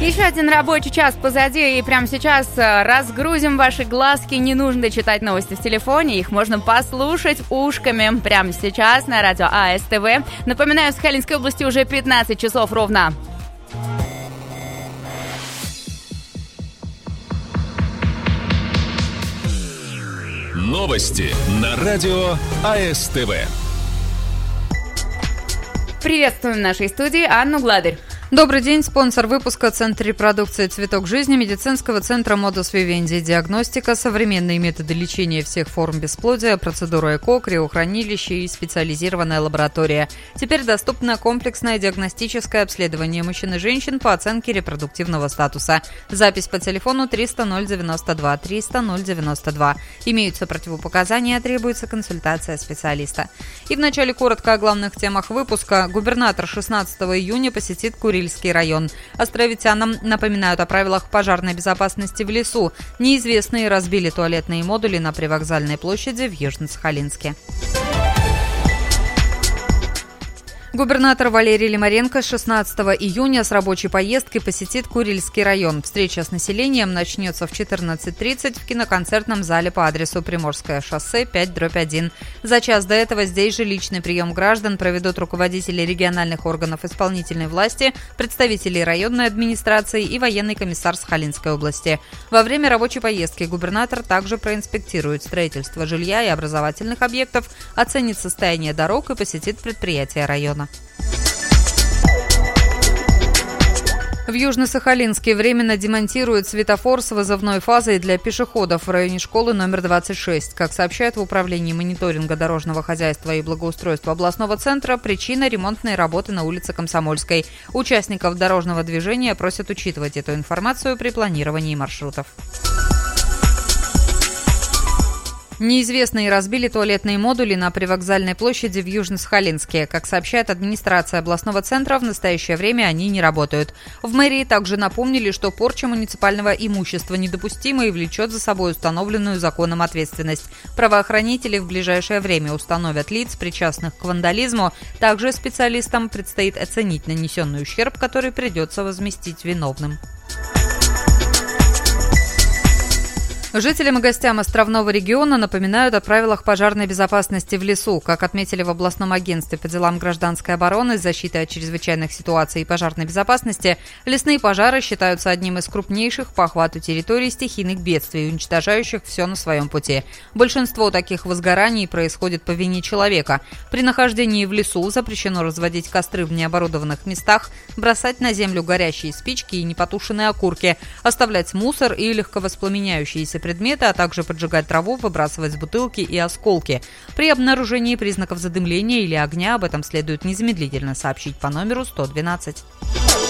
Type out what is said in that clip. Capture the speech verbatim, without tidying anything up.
Еще один рабочий час позади, и прямо сейчас разгрузим ваши глазки. Не нужно читать новости в телефоне, их можно послушать ушками прямо сейчас на радио АСТВ. Напоминаю, в Сахалинской области уже пятнадцать часов ровно. Новости на радио АСТВ. Приветствуем в нашей студии Анну Гладырь. Добрый день. Спонсор выпуска — Центр репродукции «Цветок жизни» медицинского центра «Модус Вивенди». Диагностика, современные методы лечения всех форм бесплодия, процедура ЭКО, криохранилище и специализированная лаборатория. Теперь доступно комплексное диагностическое обследование мужчин и женщин по оценке репродуктивного статуса. Запись по телефону триста ноль девяносто два триста ноль девяносто два. Имеются противопоказания, требуется консультация специалиста. И вначале коротко о главных темах выпуска. Губернатор шестнадцатого июня посетит Курильский район. Островитянам напоминают о правилах пожарной безопасности в лесу. Неизвестные разбили туалетные модули на привокзальной площади в Южно-Сахалинске. Губернатор Валерий Лимаренко шестнадцатого июня с рабочей поездкой посетит Курильский район. Встреча с населением начнется в четырнадцать тридцать в киноконцертном зале по адресу Приморское шоссе пять дробь один. За час до этого здесь же личный прием граждан проведут руководители региональных органов исполнительной власти, представители районной администрации и военный комиссар Сахалинской области. Во время рабочей поездки губернатор также проинспектирует строительство жилья и образовательных объектов, оценит состояние дорог и посетит предприятия района. В Южно-Сахалинске временно демонтируют светофор с вызовной фазой для пешеходов в районе школы номер двадцать шесть. Как сообщают в Управлении мониторинга дорожного хозяйства и благоустройства областного центра, причина – ремонтной работы на улице Комсомольской. Участников дорожного движения просят учитывать эту информацию при планировании маршрутов. Неизвестные разбили туалетные модули на привокзальной площади в Южно-Сахалинске. Как сообщает администрация областного центра, в настоящее время они не работают. В мэрии также напомнили, что порча муниципального имущества недопустима и влечет за собой установленную законом ответственность. Правоохранители в ближайшее время установят лиц, причастных к вандализму. Также специалистам предстоит оценить нанесенный ущерб, который придется возместить виновным. Жителям и гостям островного региона напоминают о правилах пожарной безопасности в лесу. Как отметили в областном агентстве по делам гражданской обороны, защиты от чрезвычайных ситуаций и пожарной безопасности, лесные пожары считаются одним из крупнейших по охвату территорий стихийных бедствий, уничтожающих все на своем пути. Большинство таких возгораний происходит по вине человека. При нахождении в лесу запрещено разводить костры в необорудованных местах, бросать на землю горящие спички и непотушенные окурки, оставлять мусор и легковоспламеняющиеся предметы, а также поджигать траву, выбрасывать бутылки и осколки. При обнаружении признаков задымления или огня об этом следует незамедлительно сообщить по номеру сто двенадцать.